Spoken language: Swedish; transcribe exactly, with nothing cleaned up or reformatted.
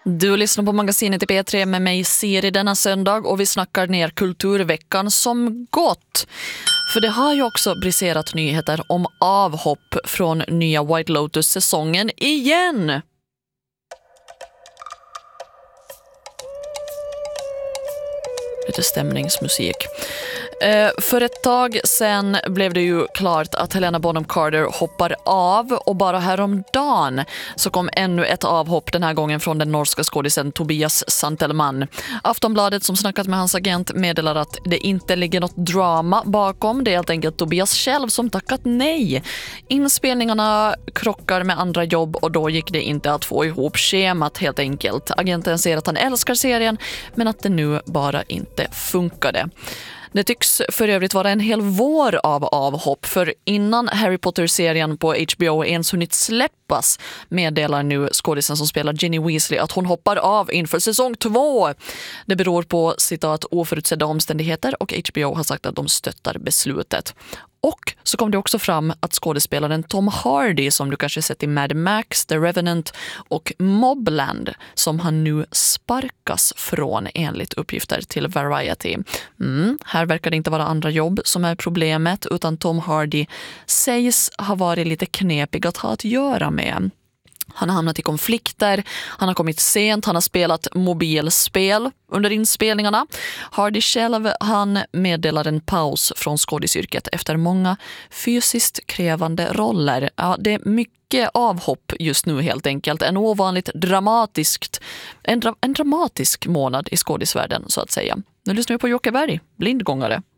Du lyssnar på magasinet i P tre med mig Siri denna söndag och vi snackar ner kulturveckan som gått. För det har ju också briserat nyheter om avhopp från nya White Lotus-säsongen igen. Lite stämningsmusik. Eh, för ett tag sen blev det ju klart att Helena Bonham Carter hoppar av och bara häromdagen så kom ännu ett avhopp, den här gången från den norska skådisen Tobias Santelman. Aftonbladet som snackat med hans agent meddelar att det inte ligger något drama bakom, det är helt enkelt Tobias själv som tackat nej. Inspelningarna krockar med andra jobb och då gick det inte att få ihop schemat helt enkelt. Agenten säger att han älskar serien men att det nu bara inte funkade. Det tycks för övrigt vara en hel vår av avhopp, för innan Harry Potter-serien på H B O ens hunnit släppas meddelar nu skådisen som spelar Ginny Weasley att hon hoppar av inför säsong två. Det beror på citat oförutsedda omständigheter och H B O har sagt att de stöttar beslutet. Och så kom det också fram att skådespelaren Tom Hardy, som du kanske sett i Mad Max, The Revenant och Mobland, som han nu sparkas från enligt uppgifter till Variety. Mm, här verkar det inte vara andra jobb som är problemet, utan Tom Hardy sägs ha varit lite knepig att ha att göra med. Han har hamnat i konflikter, han har kommit sent, han har spelat mobilspel under inspelningarna. Hardy själv, han meddelar en paus från skådisyrket efter många fysiskt krävande roller. Ja, det är mycket avhopp just nu helt enkelt. En ovanligt dramatiskt, en, dra, en dramatisk månad i skådisvärlden så att säga. Nu lyssnar vi på Jocke Berg, Blindgångare.